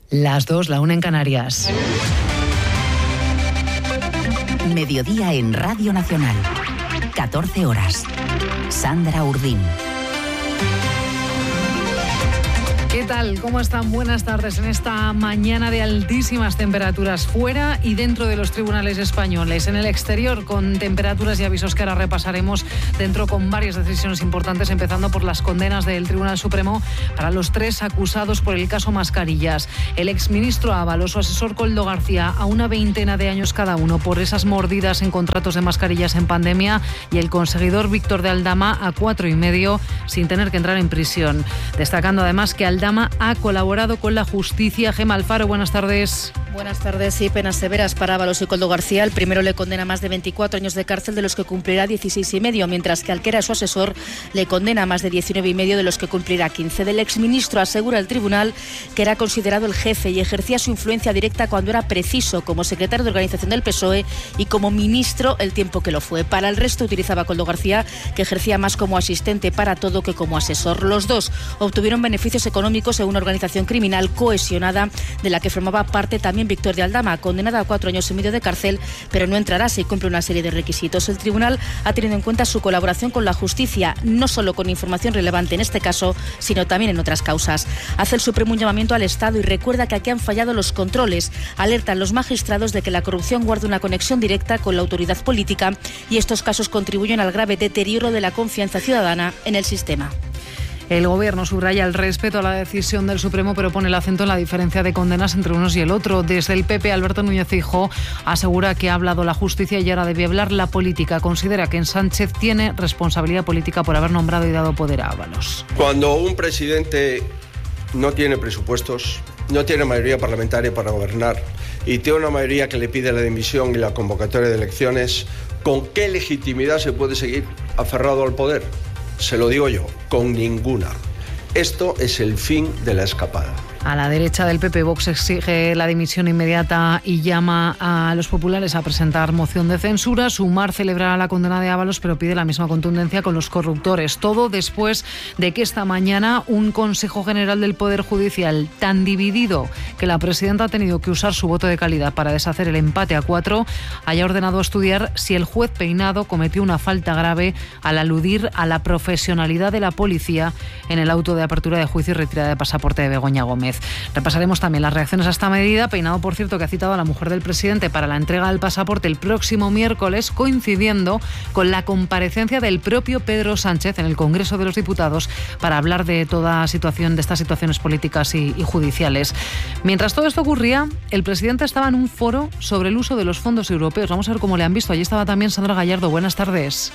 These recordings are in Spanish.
Las 2, la 1 en Canarias. Mediodía en Radio Nacional. 14 horas. Sandra Urdín. ¿Qué tal? ¿Cómo están? Buenas tardes en esta mañana de altísimas temperaturas fuera y dentro de los tribunales españoles. En el exterior, con temperaturas y avisos que ahora repasaremos, dentro con varias decisiones importantes, empezando por las condenas del Tribunal Supremo para los 3 acusados por el caso Mascarillas. El exministro Ábalos, su asesor Koldo García, a una veintena de años cada uno por esas mordidas en contratos de mascarillas en pandemia, y el conseguidor Víctor de Aldama a 4,5 sin tener que entrar en prisión. Destacando además que Aldama ha colaborado con la justicia. Gemma Alfaro, buenas tardes. Buenas tardes. Sí, penas severas para Ábalos y Koldo García. El primero le condena más de 24 años de cárcel, de los que cumplirá 16,5, mientras que Alquera, su asesor, le condena más de 19,5, de los que cumplirá 15. Del exministro asegura el tribunal que era considerado el jefe y ejercía su influencia directa cuando era preciso, como secretario de organización del PSOE y como ministro el tiempo que lo fue. Para el resto utilizaba Koldo García, que ejercía más como asistente para todo que como asesor. Los dos obtuvieron beneficios económicos en una organización criminal cohesionada de la que formaba parte también Víctor de Aldama, condenada a 4,5 años de cárcel, pero no entrará si cumple una serie de requisitos. El tribunal ha tenido en cuenta su colaboración con la justicia, no solo con información relevante en este caso, sino también en otras causas. Hace el Supremo un llamamiento al Estado y recuerda que aquí han fallado los controles. Alertan los magistrados de que la corrupción guarda una conexión directa con la autoridad política y estos casos contribuyen al grave deterioro de la confianza ciudadana en el sistema. El Gobierno subraya el respeto a la decisión del Supremo, pero pone el acento en la diferencia de condenas entre unos y el otro. Desde el PP, Alberto Núñez Feijóo asegura que ha hablado la justicia y ahora debe hablar la política. Considera que Sánchez tiene responsabilidad política por haber nombrado y dado poder a Ábalos. Cuando un presidente no tiene presupuestos, no tiene mayoría parlamentaria para gobernar y tiene una mayoría que le pide la dimisión y la convocatoria de elecciones, ¿con qué legitimidad se puede seguir aferrado al poder? Se lo digo yo, con ninguna. Esto es el fin de la escapada. A la derecha del PP, Vox exige la dimisión inmediata y llama a los populares a presentar moción de censura. Sumar celebrará la condena de Ábalos, pero pide la misma contundencia con los corruptores. Todo después de que esta mañana un Consejo General del Poder Judicial, tan dividido que la presidenta ha tenido que usar su voto de calidad para deshacer el empate a 4, haya ordenado estudiar si el juez Peinado cometió una falta grave al aludir a la profesionalidad de la policía en el auto de apertura de juicio y retirada de pasaporte de Begoña Gómez. Repasaremos también las reacciones a esta medida. Peinado, por cierto, que ha citado a la mujer del presidente para la entrega del pasaporte el próximo miércoles, coincidiendo con la comparecencia del propio Pedro Sánchez en el Congreso de los Diputados para hablar de toda situación, de estas situaciones políticas y judiciales. Mientras todo esto ocurría, el presidente estaba en un foro sobre el uso de los fondos europeos. Vamos a ver cómo le han visto. Allí estaba también Sandra Gallardo. Buenas tardes.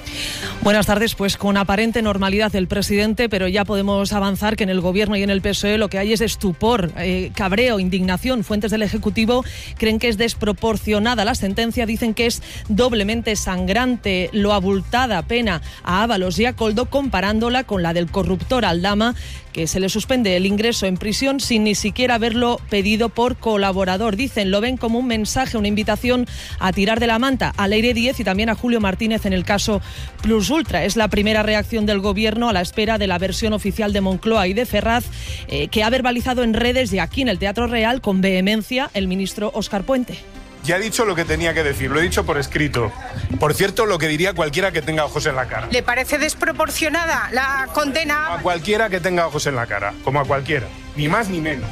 Buenas tardes. Pues con aparente normalidad el presidente, pero ya podemos avanzar que en el Gobierno y en el PSOE lo que hay es estupor, cabreo, indignación. Fuentes del Ejecutivo creen que es desproporcionada la sentencia, dicen que es doblemente sangrante, lo abultada pena a Ábalos y a Koldo, comparándola con la del corruptor Aldama, que se le suspende el ingreso en prisión sin ni siquiera haberlo pedido por colaborador. Dicen, lo ven como un mensaje, una invitación a tirar de la manta a Leire Díez y también a Julio Martínez en el caso Plus Ultra. Es la primera reacción del Gobierno a la espera de la versión oficial de Moncloa y de Ferraz, que ha verbalizado en redes y aquí en el Teatro Real con vehemencia el ministro Óscar Puente. Ya he dicho lo que tenía que decir, lo he dicho por escrito. Por cierto, lo que diría cualquiera que tenga ojos en la cara. ¿Le parece desproporcionada la condena? A cualquiera que tenga ojos en la cara, como a cualquiera, ni más ni menos.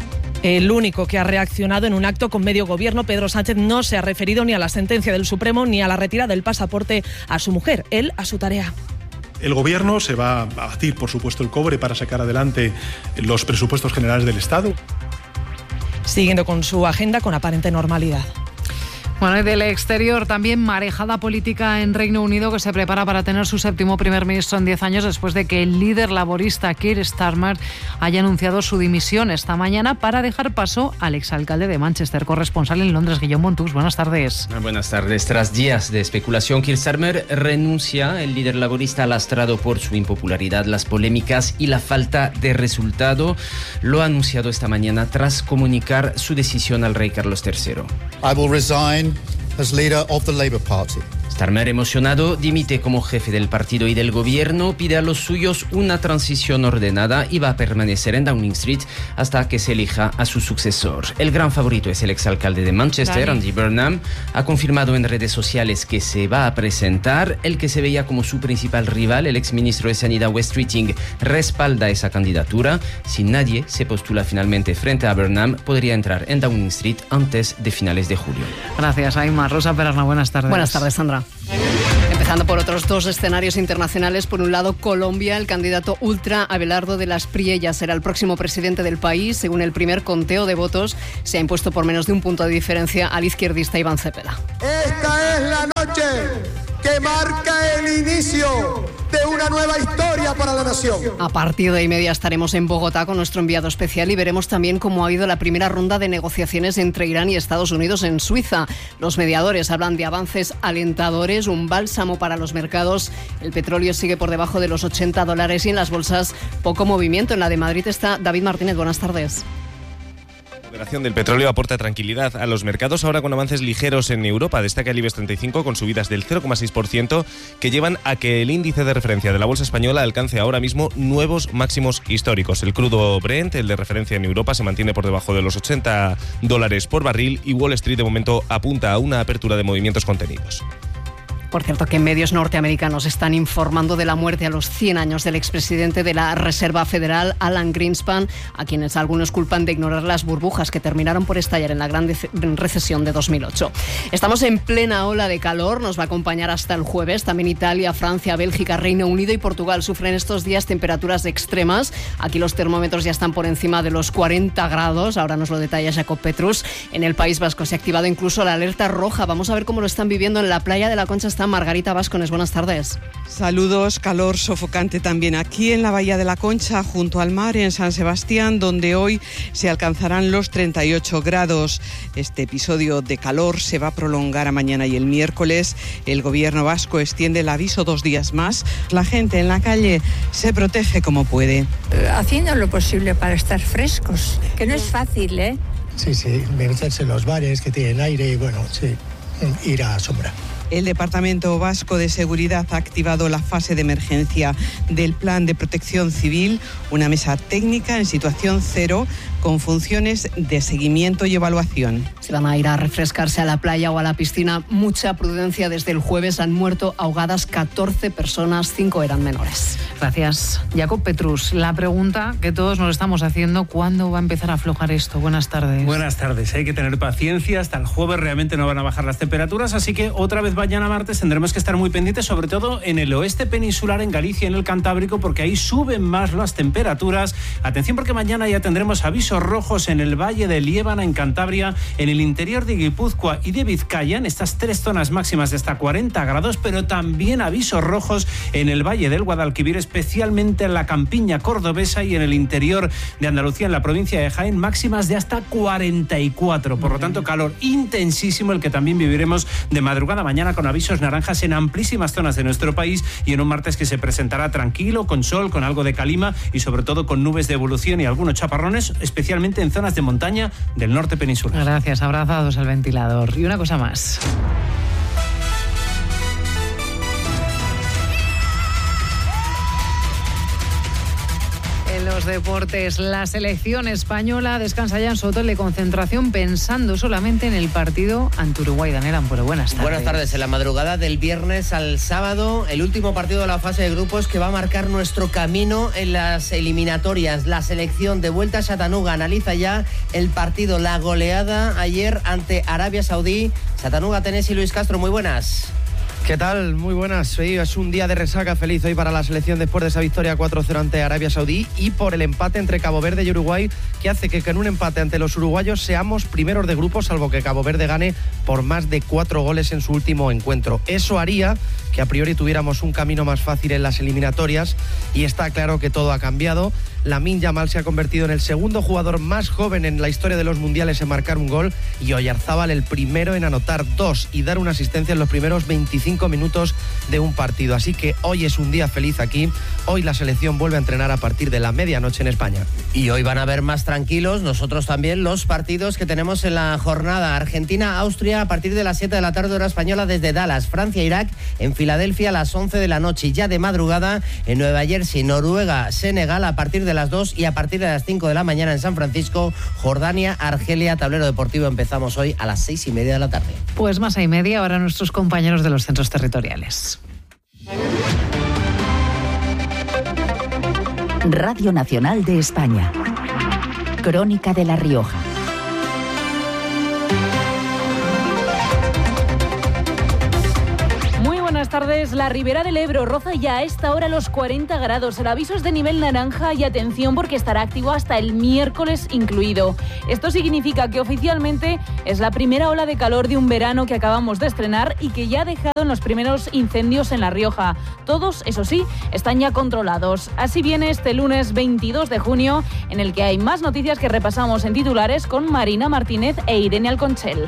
El único que ha reaccionado en un acto con medio Gobierno, Pedro Sánchez, no se ha referido ni a la sentencia del Supremo ni a la retirada del pasaporte a su mujer, él a su tarea. El Gobierno se va a batir, por supuesto, el cobre para sacar adelante los presupuestos generales del Estado. Siguiendo con su agenda con aparente normalidad. Bueno, y del exterior también marejada política en Reino Unido, que se prepara para tener su 7º primer ministro en 10 años después de que el líder laborista Keir Starmer haya anunciado su dimisión esta mañana para dejar paso al exalcalde de Manchester. Corresponsal en Londres, Guillaume Montux. Buenas tardes. Buenas tardes. Tras días de especulación, Keir Starmer renuncia. El líder laborista lastrado por su impopularidad, las polémicas y la falta de resultado. Lo ha anunciado esta mañana tras comunicar su decisión al rey Carlos III. I will resign as leader of the Labour Party. Starmer, emocionado, dimite como jefe del partido y del gobierno, pide a los suyos una transición ordenada y va a permanecer en Downing Street hasta que se elija a su sucesor. El gran favorito es el exalcalde de Manchester, Andy Burnham. Ha confirmado en redes sociales que se va a presentar. El que se veía como su principal rival, el exministro de Sanidad Wes Streeting, respalda esa candidatura. Si nadie se postula finalmente frente a Burnham, podría entrar en Downing Street antes de finales de julio. Gracias, Aima. Rosa Perarna, buenas tardes. Buenas tardes, Sandra. Empezando por otros dos escenarios internacionales. Por un lado, Colombia. El candidato ultra Abelardo de las Priellas será el próximo presidente del país. Según el primer conteo de votos, se ha impuesto por menos de un punto de diferencia al izquierdista Iván Cepeda. Esta es la noche que marca el inicio de una nueva historia para la nación. A partir de 1:30 estaremos en Bogotá con nuestro enviado especial y veremos también cómo ha ido la primera ronda de negociaciones entre Irán y Estados Unidos en Suiza. Los mediadores hablan de avances alentadores, un bálsamo para los mercados. El petróleo sigue por debajo de los $80 y en las bolsas poco movimiento. En la de Madrid está David Martínez. Buenas tardes. La moderación del petróleo aporta tranquilidad a los mercados, ahora con avances ligeros en Europa. Destaca el IBEX 35 con subidas del 0,6% que llevan a que el índice de referencia de la bolsa española alcance ahora mismo nuevos máximos históricos. El crudo Brent, el de referencia en Europa, se mantiene por debajo de los $80 por barril y Wall Street de momento apunta a una apertura de movimientos contenidos. Por cierto, que medios norteamericanos están informando de la muerte a los 100 años del expresidente de la Reserva Federal, Alan Greenspan, a quienes algunos culpan de ignorar las burbujas que terminaron por estallar en la gran recesión de 2008. Estamos en plena ola de calor, nos va a acompañar hasta el jueves. También Italia, Francia, Bélgica, Reino Unido y Portugal sufren estos días temperaturas extremas. Aquí los termómetros ya están por encima de los 40 grados. Ahora nos lo detalla Jacob Petrus. En el País Vasco se ha activado incluso la alerta roja. Vamos a ver cómo lo están viviendo en la playa de la Concha. Está Margarita Vascones, buenas tardes. Saludos, calor sofocante también aquí en la Bahía de la Concha, junto al mar, en San Sebastián, donde hoy se alcanzarán los 38 grados. Este episodio de calor se va a prolongar a mañana y el miércoles. El gobierno vasco extiende el aviso 2 días más. La gente en la calle se protege como puede. Haciendo lo posible para estar frescos, que no es fácil, ¿eh? Sí, meterse en los bares que tienen aire y bueno, sí, ir a sombra. El Departamento Vasco de Seguridad ha activado la fase de emergencia del Plan de Protección Civil, una mesa técnica en situación cero con funciones de seguimiento y evaluación. Se van a ir a refrescarse a la playa o a la piscina. Mucha prudencia. Desde el jueves han muerto ahogadas 14 personas, 5 eran menores. Gracias. Jacob Petrus, la pregunta que todos nos estamos haciendo, ¿cuándo va a empezar a aflojar esto? Buenas tardes. Buenas tardes. Hay que tener paciencia. Hasta el jueves realmente no van a bajar las temperaturas, así que otra vez mañana martes tendremos que estar muy pendientes, sobre todo en el oeste peninsular, en Galicia, en el Cantábrico, porque ahí suben más las temperaturas. Atención, porque mañana ya tendremos avisos rojos en el Valle de Liébana, en Cantabria, en el interior de Guipúzcoa y de Vizcaya, en estas 3 zonas máximas de hasta 40 grados, pero también avisos rojos en el Valle del Guadalquivir, especialmente en la campiña cordobesa y en el interior de Andalucía, en la provincia de Jaén, máximas de hasta 44. Por lo tanto, calor intensísimo el que también viviremos de madrugada mañana, con avisos naranjas en amplísimas zonas de nuestro país, y en un martes que se presentará tranquilo, con sol, con algo de calima y sobre todo con nubes de evolución y algunos chaparrones, especialmente en zonas de montaña del norte peninsular. Gracias, abrazados al ventilador. Y una cosa más. En los deportes, la selección española descansa ya en su hotel de concentración pensando solamente en el partido ante Uruguay. Daniel Ampuero, buenas tardes. Buenas tardes. En la madrugada del viernes al sábado, el último partido de la fase de grupos que va a marcar nuestro camino en las eliminatorias. La selección de vuelta a Chattanooga analiza ya el partido, la goleada ayer ante Arabia Saudí. Chattanooga, Tenés y Luis Castro, muy buenas. ¿Qué tal? Muy buenas. Hoy es un día de resaca feliz hoy para la selección después de esa victoria 4-0 ante Arabia Saudí y por el empate entre Cabo Verde y Uruguay, que hace que en un empate ante los uruguayos seamos primeros de grupo, salvo que Cabo Verde gane por más de 4 goles en su último encuentro. Eso haría que a priori tuviéramos un camino más fácil en las eliminatorias y está claro que todo ha cambiado. Lamine Yamal se ha convertido en el segundo jugador más joven en la historia de los mundiales en marcar un gol y Oyarzábal el primero en anotar 2 y dar una asistencia en los primeros 25 minutos de un partido. Así que hoy es un día feliz aquí. Hoy la selección vuelve a entrenar a partir de la medianoche en España. Y hoy van a ver más tranquilos, nosotros también, los partidos que tenemos en la jornada. Argentina-Austria a partir de las 7 de la tarde hora española desde Dallas. Francia-Irak en Filadelfia a las 11 de la noche. Y ya de madrugada en Nueva Jersey, Noruega-Senegal a partir de las 2 y a partir de las 5 de la mañana en San Francisco, Jordania-Argelia. Tablero deportivo empezamos hoy a las 6:30 de la tarde. Pues más 6:30 ahora nuestros compañeros de los centros territoriales. Radio Nacional de España. Crónica de La Rioja. Buenas tardes. La Ribera del Ebro roza ya a esta hora los 40 grados. El aviso es de nivel naranja y atención porque estará activo hasta el miércoles incluido. Esto significa que oficialmente es la primera ola de calor de un verano que acabamos de estrenar y que ya ha dejado en los primeros incendios en La Rioja. Todos, eso sí, están ya controlados. Así viene este lunes 22 de junio, en el que hay más noticias que repasamos en titulares con Marina Martínez e Irene Alconchel.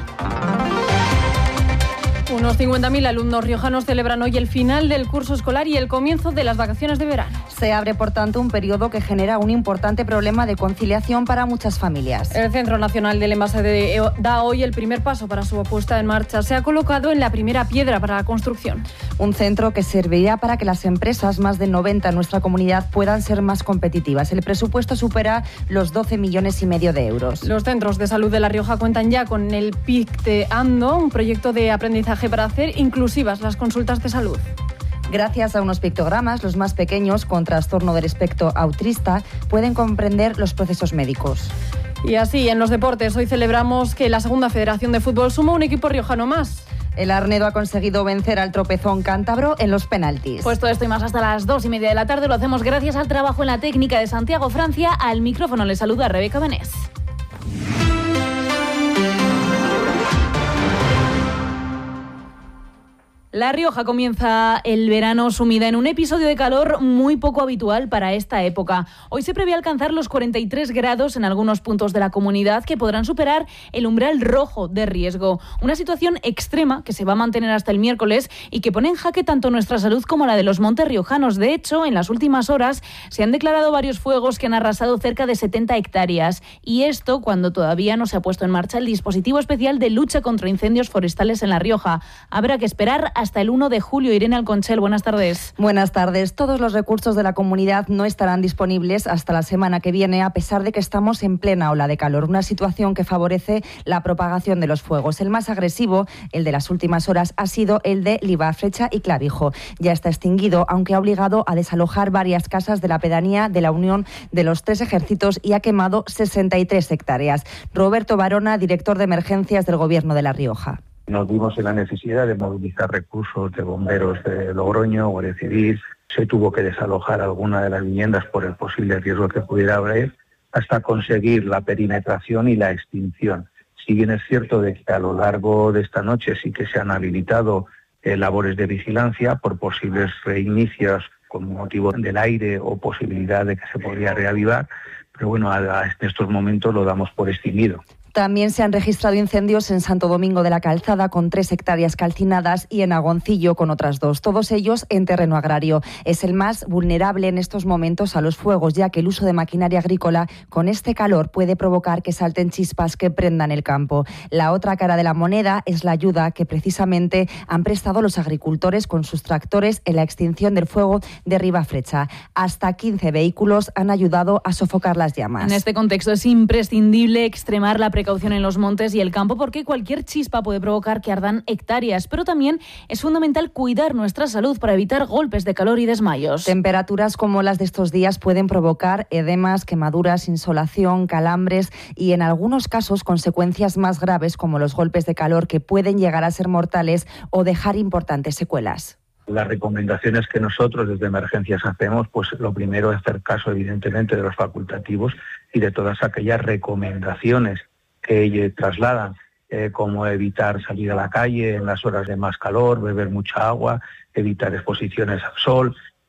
Unos 50.000 alumnos riojanos celebran hoy el final del curso escolar y el comienzo de las vacaciones de verano. Se abre, por tanto, un periodo que genera un importante problema de conciliación para muchas familias. El Centro Nacional del Envase da hoy el primer paso para su puesta en marcha. Se ha colocado en la primera piedra para la construcción. Un centro que servirá para que las empresas, más de 90 en nuestra comunidad, puedan ser más competitivas. El presupuesto supera los 12,5 millones de euros. Los centros de salud de La Rioja cuentan ya con el PICTEANDO, un proyecto de aprendizaje para hacer inclusivas las consultas de salud. Gracias a unos pictogramas, los más pequeños con trastorno del espectro autista pueden comprender los procesos médicos. Y así, en los deportes, hoy celebramos que la Segunda Federación de Fútbol suma un equipo riojano más. El Arnedo ha conseguido vencer al tropezón cántabro en los penaltis. Pues todo esto y más hasta las 2:30 de la tarde lo hacemos gracias al trabajo en la técnica de Santiago Francia. Al micrófono le saluda Rebeca Benés. La Rioja comienza el verano sumida en un episodio de calor muy poco habitual para esta época. Hoy se prevé alcanzar los 43 grados en algunos puntos de la comunidad que podrán superar el umbral rojo de riesgo. Una situación extrema que se va a mantener hasta el miércoles y que pone en jaque tanto nuestra salud como la de los montes riojanos. De hecho, en las últimas horas se han declarado varios fuegos que han arrasado cerca de 70 hectáreas. Y esto cuando todavía no se ha puesto en marcha el dispositivo especial de lucha contra incendios forestales en La Rioja. Habrá que esperar hasta el 1 de julio. Irene Alconchel, buenas tardes. Buenas tardes. Todos los recursos de la comunidad no estarán disponibles hasta la semana que viene, a pesar de que estamos en plena ola de calor, una situación que favorece la propagación de los fuegos. El más agresivo, el de las últimas horas, ha sido el de Libafrecha y Clavijo. Ya está extinguido, aunque ha obligado a desalojar varias casas de la pedanía de la Unión de los Tres Ejércitos y ha quemado 63 hectáreas. Roberto Barona, director de emergencias del Gobierno de La Rioja. Nos vimos en la necesidad de movilizar recursos de bomberos de Logroño, Guardia Civil. Se tuvo que desalojar alguna de las viviendas por el posible riesgo que pudiera haber, hasta conseguir la perimetración y la extinción. Si bien es cierto de que a lo largo de esta noche sí que se han habilitado labores de vigilancia por posibles reinicios con motivo del aire o posibilidad de que se podría reavivar, pero bueno, en estos momentos lo damos por extinguido. También se han registrado incendios en Santo Domingo de la Calzada con 3 hectáreas calcinadas y en Agoncillo con otras 2, todos ellos en terreno agrario. Es el más vulnerable en estos momentos a los fuegos, ya que el uso de maquinaria agrícola con este calor puede provocar que salten chispas que prendan el campo. La otra cara de la moneda es la ayuda que precisamente han prestado los agricultores con sus tractores en la extinción del fuego de Ribafrecha. Hasta 15 vehículos han ayudado a sofocar las llamas. En este contexto es imprescindible extremar la precaución en los montes y el campo porque cualquier chispa puede provocar que ardan hectáreas, pero también es fundamental cuidar nuestra salud para evitar golpes de calor y desmayos. Temperaturas como las de estos días pueden provocar edemas, quemaduras, insolación, calambres y en algunos casos consecuencias más graves como los golpes de calor que pueden llegar a ser mortales o dejar importantes secuelas. Las recomendaciones que nosotros desde emergencias hacemos, pues lo primero es hacer caso evidentemente de los facultativos y de todas aquellas recomendaciones que trasladan, como evitar salir a la calle en las horas de más calor, beber mucha agua, evitar exposiciones al sol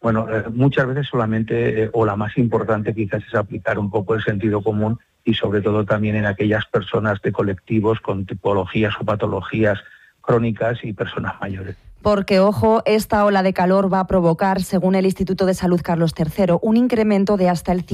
Bueno, muchas veces solamente, o la más importante quizás, es aplicar un poco el sentido común y sobre todo también en aquellas personas de colectivos con tipologías o patologías crónicas y personas mayores. Porque, ojo, esta ola de calor va a provocar, según el Instituto de Salud Carlos III, un incremento de hasta el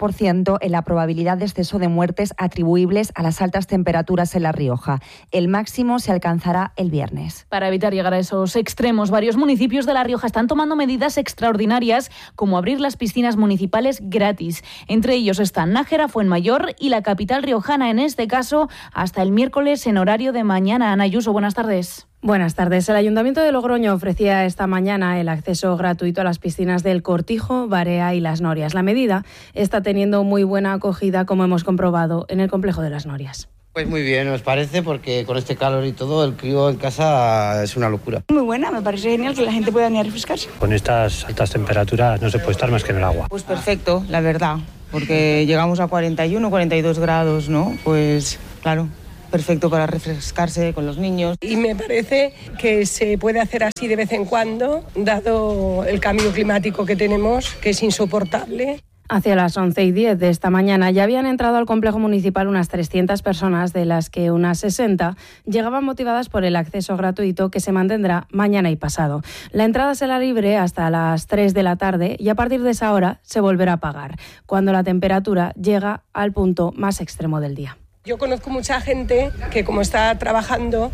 50% en la probabilidad de exceso de muertes atribuibles a las altas temperaturas en La Rioja. El máximo se alcanzará el viernes. Para evitar llegar a esos extremos, varios municipios de La Rioja están tomando medidas extraordinarias, como abrir las piscinas municipales gratis. Entre ellos están Nájera, Fuenmayor y la capital riojana, en este caso, hasta el miércoles en horario de mañana. Ana Ayuso, buenas tardes. Buenas tardes. El Ayuntamiento de Logroño ofrecía esta mañana el acceso gratuito a las piscinas del Cortijo, Barea y Las Norias. La medida está teniendo muy buena acogida, como hemos comprobado en el complejo de Las Norias. Pues muy bien, nos parece, porque con este calor y todo, el crío en casa es una locura. Muy buena, me parece genial que la gente pueda venir a refrescarse. Con estas altas temperaturas no se puede estar más que en el agua. Pues perfecto, la verdad, porque llegamos a 41, 42 grados, ¿no? Pues claro. Perfecto para refrescarse con los niños. Y me parece que se puede hacer así de vez en cuando, dado el cambio climático que tenemos, que es insoportable. Hacia las 11:10 de esta mañana ya habían entrado al complejo municipal unas 300 personas, de las que unas 60 llegaban motivadas por el acceso gratuito, que se mantendrá mañana y pasado. La entrada será libre hasta las 3 de la tarde y a partir de esa hora se volverá a pagar, cuando la temperatura llega al punto más extremo del día. Yo conozco mucha gente que, como está trabajando,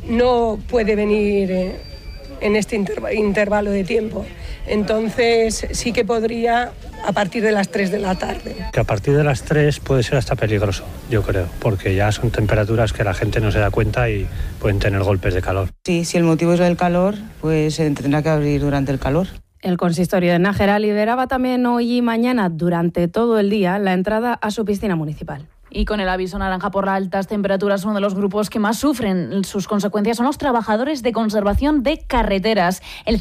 no puede venir en este intervalo de tiempo. Entonces sí que podría a partir de las 3 de la tarde. Que a partir de las 3 puede ser hasta peligroso, yo creo, porque ya son temperaturas que la gente no se da cuenta y pueden tener golpes de calor. Sí, si el motivo es el calor, pues se tendrá que abrir durante el calor. El consistorio de Nájera liberaba también hoy y mañana, durante todo el día, la entrada a su piscina municipal. Y con el aviso naranja por las altas temperaturas, uno de los grupos que más sufren sus consecuencias son los trabajadores de conservación de carreteras. El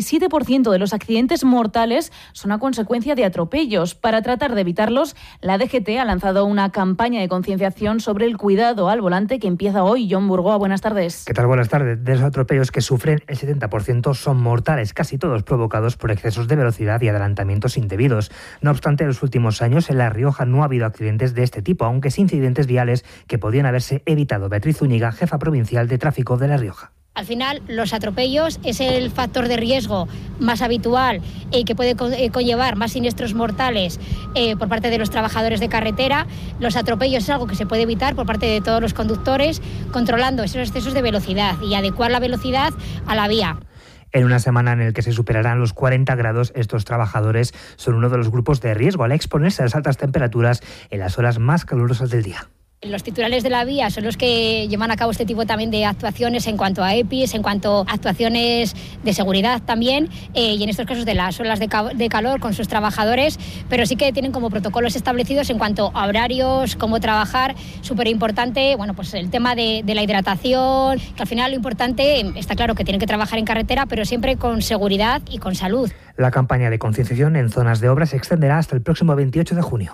57% de los accidentes mortales son a consecuencia de atropellos. Para tratar de evitarlos, la DGT ha lanzado una campaña de concienciación sobre el cuidado al volante que empieza hoy. John Burgoa, buenas tardes. ¿Qué tal? Buenas tardes. De los atropellos que sufren, el 70% son mortales, casi todos provocados por excesos de velocidad y adelantamientos indebidos. No obstante, en los últimos años en La Rioja no ha habido accidentes de este tipo, aunque incidentes viales que podían haberse evitado. Beatriz Zúñiga, jefa provincial de tráfico de La Rioja. Al final, los atropellos es el factor de riesgo más habitual y que puede conllevar más siniestros mortales por parte de los trabajadores de carretera. Los atropellos es algo que se puede evitar por parte de todos los conductores, controlando esos excesos de velocidad y adecuar la velocidad a la vía. En una semana en la que se superarán los 40 grados, estos trabajadores son uno de los grupos de riesgo al exponerse a las altas temperaturas en las horas más calurosas del día. Los titulares de la vía son los que llevan a cabo este tipo también de actuaciones en cuanto a EPIs, en cuanto a actuaciones de seguridad también, y en estos casos de las olas de calor con sus trabajadores, pero sí que tienen como protocolos establecidos en cuanto a horarios, cómo trabajar. Súper importante, bueno, pues el tema de la hidratación, que al final lo importante, está claro que tienen que trabajar en carretera, pero siempre con seguridad y con salud. La campaña de concienciación en zonas de obra se extenderá hasta el próximo 28 de junio.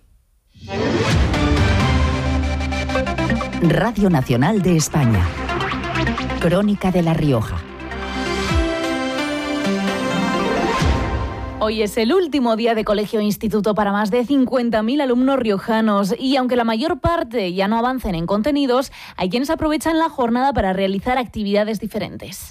Radio Nacional de España. Crónica de La Rioja. Hoy es el último día de colegio e instituto para más de 50.000 alumnos riojanos y aunque la mayor parte ya no avancen en contenidos, hay quienes aprovechan la jornada para realizar actividades diferentes.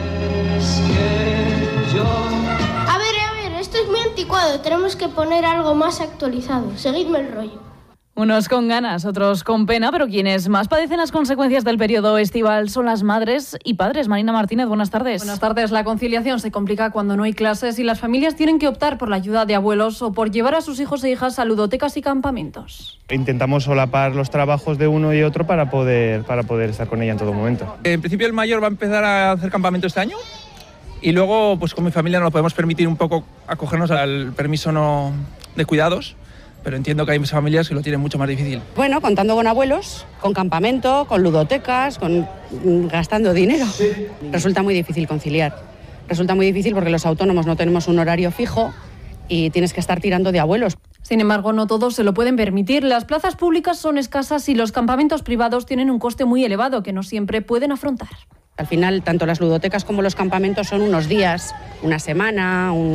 A ver, esto es muy anticuado, tenemos que poner algo más actualizado. Seguidme el rollo. Unos con ganas, otros con pena, pero quienes más padecen las consecuencias del periodo estival son las madres y padres. Marina Martínez, buenas tardes. Buenas tardes. La conciliación se complica cuando no hay clases y las familias tienen que optar por la ayuda de abuelos o por llevar a sus hijos e hijas a ludotecas y campamentos. Intentamos solapar los trabajos de uno y otro para poder estar con ella en todo momento. En principio el mayor va a empezar a hacer campamento este año y luego pues con mi familia nos lo podemos permitir un poco acogernos al permiso de cuidados. Pero entiendo que hay familias que lo tienen mucho más difícil. Bueno, contando con abuelos, con campamento, con ludotecas, gastando dinero. Resulta muy difícil conciliar. Resulta muy difícil porque los autónomos no tenemos un horario fijo y tienes que estar tirando de abuelos. Sin embargo, no todos se lo pueden permitir. Las plazas públicas son escasas y los campamentos privados tienen un coste muy elevado que no siempre pueden afrontar. Al final, tanto las ludotecas como los campamentos son unos días, una semana,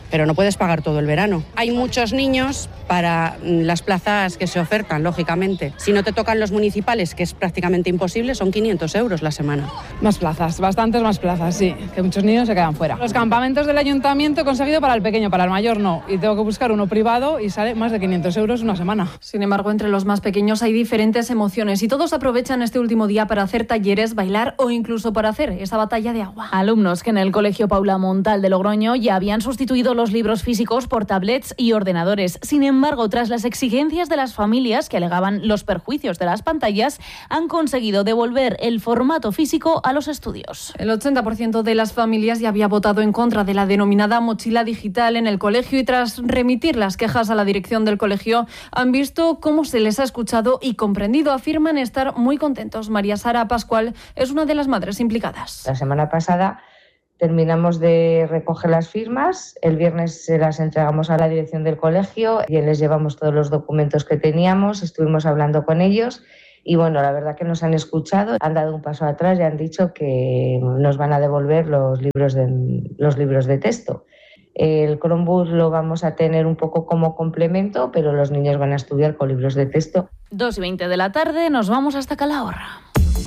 pero no puedes pagar todo el verano. Hay muchos niños para las plazas que se ofertan, lógicamente. Si no te tocan los municipales, que es prácticamente imposible, son 500 euros la semana. Más plazas, bastantes más plazas, sí, que muchos niños se quedan fuera. Los campamentos del ayuntamiento he conseguido para el pequeño, para el mayor no, y tengo que buscar uno privado y sale más de 500 euros una semana. Sin embargo, entre los más pequeños hay diferentes emociones y todos aprovechan este último día para hacer talleres, bailar o incluso para hacer esa batalla de agua. Alumnos que en el Colegio Paula Montal de Logroño ya habían sustituido los libros físicos por tablets y ordenadores. Sin embargo, tras las exigencias de las familias que alegaban los perjuicios de las pantallas, han conseguido devolver el formato físico a los estudios. El 80% de las familias ya había votado en contra de la denominada mochila digital en el colegio y tras remitir las quejas a la dirección del colegio han visto cómo se les ha escuchado y comprendido. Afirman estar muy contentos. María Sara Pascual es una de las madres implicadas. La semana pasada terminamos de recoger las firmas, el viernes se las entregamos a la dirección del colegio y les llevamos todos los documentos que teníamos, estuvimos hablando con ellos y bueno, la verdad que nos han escuchado, han dado un paso atrás y han dicho que nos van a devolver los libros de texto. El Chromebook lo vamos a tener un poco como complemento, pero los niños van a estudiar con libros de texto. 2:20 de la tarde, nos vamos hasta Calahorra.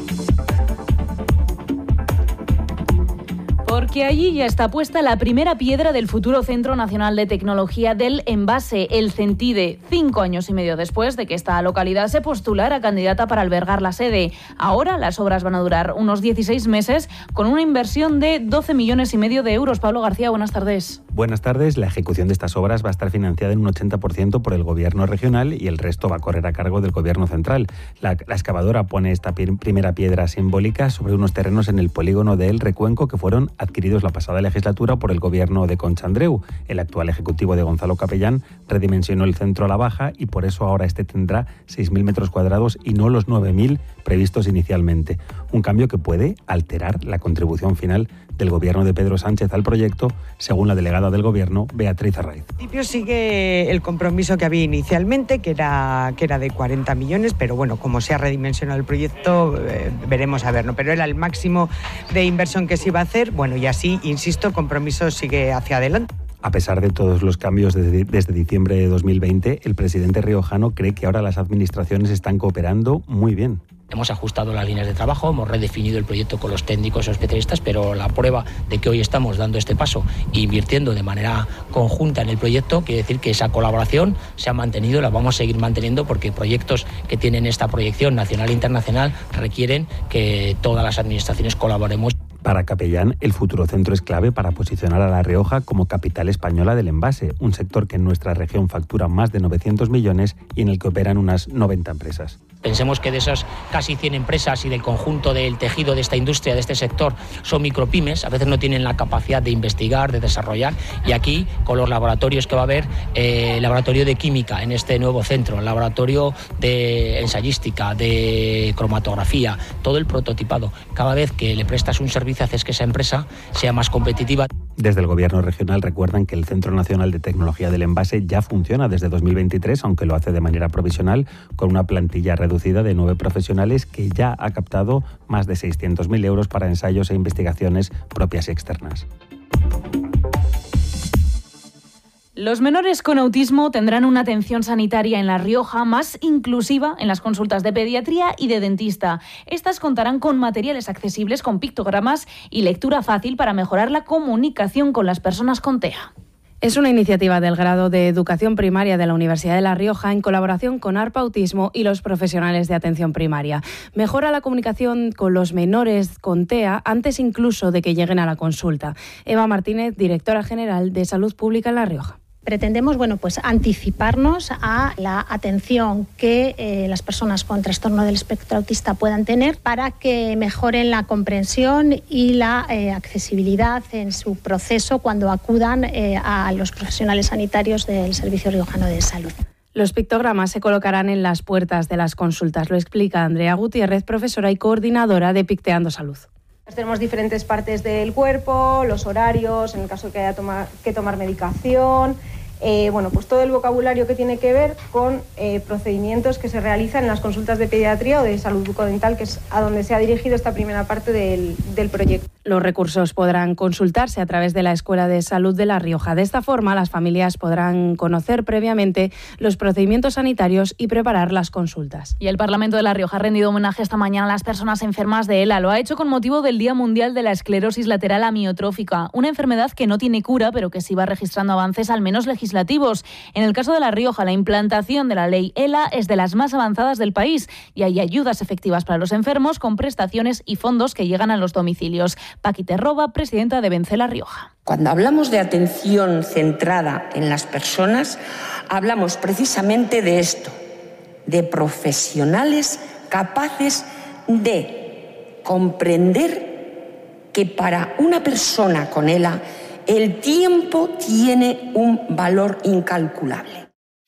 Porque allí ya está puesta la primera piedra del futuro Centro Nacional de Tecnología del Envase, el CENTIDE, 5 años y medio después de que esta localidad se postulara candidata para albergar la sede. Ahora las obras van a durar unos 16 meses con una inversión de 12,5 millones de euros. Pablo García, buenas tardes. Buenas tardes. La ejecución de estas obras va a estar financiada en un 80% por el Gobierno regional y el resto va a correr a cargo del Gobierno central. La excavadora pone esta primera piedra simbólica sobre unos terrenos en el polígono de El Recuenco que fueron adquiridos la pasada legislatura por el Gobierno de Concha Andreu. El actual ejecutivo de Gonzalo Capellán redimensionó el centro a la baja y por eso ahora este tendrá 6.000 metros cuadrados y no los 9.000 previstos inicialmente. Un cambio que puede alterar la contribución final del Gobierno de Pedro Sánchez al proyecto, según la delegada del Gobierno, Beatriz Arraiz. En principio sigue el compromiso que había inicialmente, que era de 40 millones, pero bueno, como se ha redimensionado el proyecto, veremos a ver, ¿no? Pero era el máximo de inversión que se iba a hacer, bueno, y así, insisto, el compromiso sigue hacia adelante. A pesar de todos los cambios desde diciembre de 2020, el presidente riojano cree que ahora las administraciones están cooperando muy bien. Hemos ajustado las líneas de trabajo, hemos redefinido el proyecto con los técnicos o especialistas, pero la prueba de que hoy estamos dando este paso e invirtiendo de manera conjunta en el proyecto quiere decir que esa colaboración se ha mantenido y la vamos a seguir manteniendo porque proyectos que tienen esta proyección nacional e internacional requieren que todas las administraciones colaboremos. Para Capellán, el futuro centro es clave para posicionar a La Rioja como capital española del envase, un sector que en nuestra región factura más de 900 millones y en el que operan unas 90 empresas. Pensemos que de esas casi 100 empresas y del conjunto del tejido de esta industria, de este sector, son micropymes, a veces no tienen la capacidad de investigar, de desarrollar, y aquí, con los laboratorios que va a haber, laboratorio de química en este nuevo centro, laboratorio de ensayística, de cromatografía, todo el prototipado. Cada vez que le prestas un servicio haces que esa empresa sea más competitiva. Desde el Gobierno regional recuerdan que el Centro Nacional de Tecnología del Envase ya funciona desde 2023, aunque lo hace de manera provisional, con una plantilla reducida de 9 profesionales que ya ha captado más de 600.000 euros para ensayos e investigaciones propias y externas. Los menores con autismo tendrán una atención sanitaria en La Rioja más inclusiva en las consultas de pediatría y de dentista. Estas contarán con materiales accesibles con pictogramas y lectura fácil para mejorar la comunicación con las personas con TEA. Es una iniciativa del grado de Educación Primaria de la Universidad de La Rioja en colaboración con ARPA Autismo y los profesionales de atención primaria. Mejora la comunicación con los menores con TEA antes incluso de que lleguen a la consulta. Eva Martínez, directora general de Salud Pública en La Rioja. Pretendemos anticiparnos a la atención que las personas con trastorno del espectro autista puedan tener para que mejoren la comprensión y la accesibilidad en su proceso cuando acudan a los profesionales sanitarios del Servicio Riojano de Salud. Los pictogramas se colocarán en las puertas de las consultas, lo explica Andrea Gutiérrez, profesora y coordinadora de Picteando Salud. Tenemos diferentes partes del cuerpo, los horarios, en el caso de que haya que tomar medicación, pues todo el vocabulario que tiene que ver con procedimientos que se realizan en las consultas de pediatría o de salud bucodental, que es a donde se ha dirigido esta primera parte del proyecto. Los recursos podrán consultarse a través de la Escuela de Salud de La Rioja. De esta forma, las familias podrán conocer previamente los procedimientos sanitarios y preparar las consultas. Y el Parlamento de La Rioja ha rendido homenaje esta mañana a las personas enfermas de ELA. Lo ha hecho con motivo del Día Mundial de la Esclerosis Lateral Amiotrófica, una enfermedad que no tiene cura, pero que sí va registrando avances, al menos legislativos. En el caso de La Rioja, la implantación de la ley ELA es de las más avanzadas del país y hay ayudas efectivas para los enfermos con prestaciones y fondos que llegan a los domicilios. Paqui Terroba, presidenta de Vence La Rioja. Cuando hablamos de atención centrada en las personas, hablamos precisamente de esto, de profesionales capaces de comprender que para una persona con ELA el tiempo tiene un valor incalculable.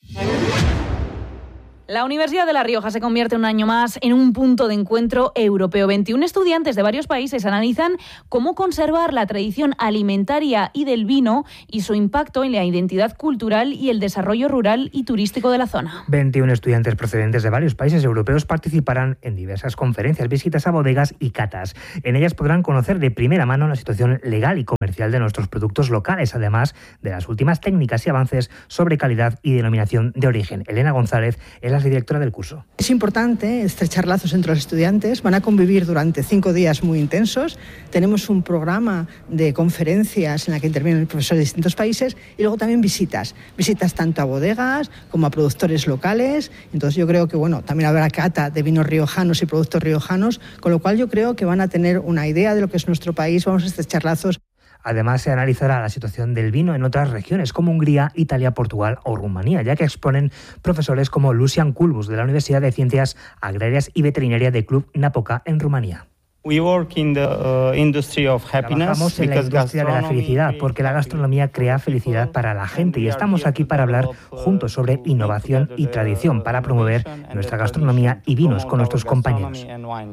La Universidad de La Rioja se convierte un año más en un punto de encuentro europeo. 21 estudiantes de varios países analizan cómo conservar la tradición alimentaria y del vino y su impacto en la identidad cultural y el desarrollo rural y turístico de la zona. 21 estudiantes procedentes de varios países europeos participarán en diversas conferencias, visitas a bodegas y catas. En ellas podrán conocer de primera mano la situación legal y comercial de nuestros productos locales, además de las últimas técnicas y avances sobre calidad y denominación de origen. Elena González es la directora del curso. Es importante estrechar lazos entre los estudiantes. Van a convivir durante 5 días muy intensos. Tenemos un programa de conferencias en la que intervienen profesores de distintos países y luego también visitas tanto a bodegas como a productores locales. Entonces yo creo que también habrá cata de vinos riojanos y productos riojanos, con lo cual yo creo que van a tener una idea de lo que es nuestro país. Vamos a estrechar lazos. Además, se analizará la situación del vino en otras regiones como Hungría, Italia, Portugal o Rumanía, ya que exponen profesores como Lucian Kulbus de la Universidad de Ciencias Agrarias y Veterinaria de Club Napoca en Rumanía. Trabajamos en la industria de la felicidad porque la gastronomía crea felicidad para la gente y estamos aquí para hablar juntos sobre innovación y tradición para promover nuestra gastronomía y vinos con nuestros compañeros.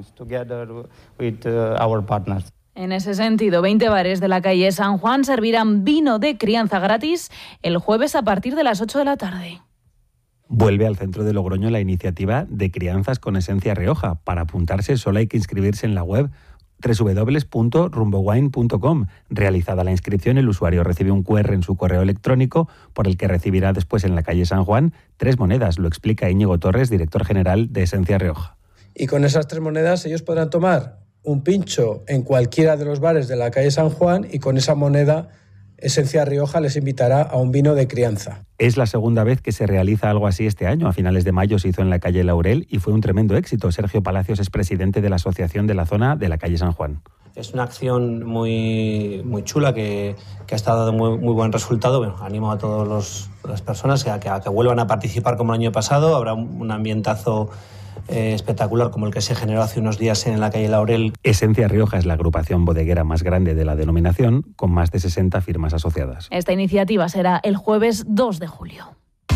En ese sentido, 20 bares de la calle San Juan servirán vino de crianza gratis el jueves a partir de las 8 de la tarde. Vuelve al centro de Logroño la iniciativa de Crianzas con Esencia Rioja. Para apuntarse solo hay que inscribirse en la web www.rumbowine.com. Realizada la inscripción, el usuario recibe un QR en su correo electrónico por el que recibirá después en la calle San Juan 3 monedas. Lo explica Íñigo Torres, director general de Esencia Rioja. Y con esas 3 monedas ellos podrán tomar un pincho en cualquiera de los bares de la calle San Juan y con esa moneda Esencia Rioja les invitará a un vino de crianza. Es la segunda vez que se realiza algo así este año. A finales de mayo se hizo en la calle Laurel y fue un tremendo éxito. Sergio Palacios es presidente de la asociación de la zona de la calle San Juan. Es una acción muy chula que ha estado dando muy buen resultado. Animo a todas las personas a que vuelvan a participar como el año pasado. Habrá un ambientazo espectacular como el que se generó hace unos días en la calle Laurel. Esencia Rioja es la agrupación bodeguera más grande de la denominación, con más de 60 firmas asociadas. Esta iniciativa será el jueves 2 de julio.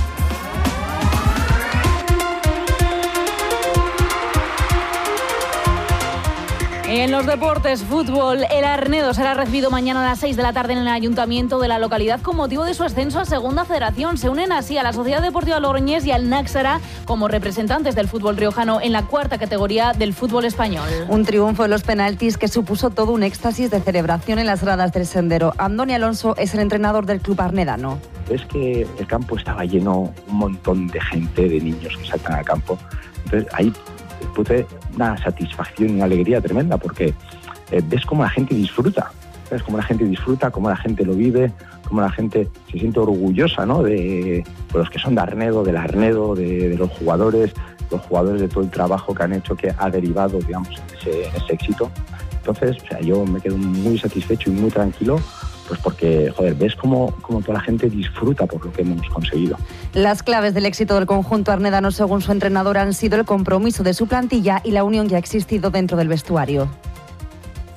En los deportes, fútbol, el Arnedo será recibido mañana a las 6 de la tarde en el ayuntamiento de la localidad con motivo de su ascenso a Segunda Federación. Se unen así a la Sociedad Deportiva Logroñés y al Náxara como representantes del fútbol riojano en la 4ª categoría del fútbol español. Un triunfo en los penaltis que supuso todo un éxtasis de celebración en las gradas del Sendero. Andoni Alonso es el entrenador del club arnedano. Es que el campo estaba lleno, un montón de gente, de niños que saltan al campo. Entonces ahí pude una satisfacción y una alegría tremenda porque ves cómo la gente disfruta, cómo la gente cómo la gente lo vive, cómo la gente se siente orgullosa, ¿no? de los que son de Arnedo, del Arnedo, de los jugadores de todo el trabajo que han hecho que ha derivado, digamos, en ese éxito. Entonces, yo me quedo muy satisfecho y muy tranquilo. Pues porque, ves cómo toda la gente disfruta por lo que hemos conseguido. Las claves del éxito del conjunto arnedano, según su entrenador, han sido el compromiso de su plantilla y la unión que ha existido dentro del vestuario.